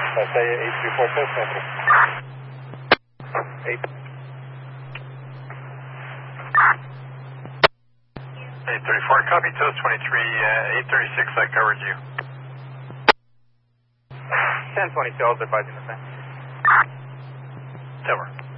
Say 834 Post Central. 8. 834, copy, Toast 23, 836, I covered you. 1022, I was advising the same. Tower.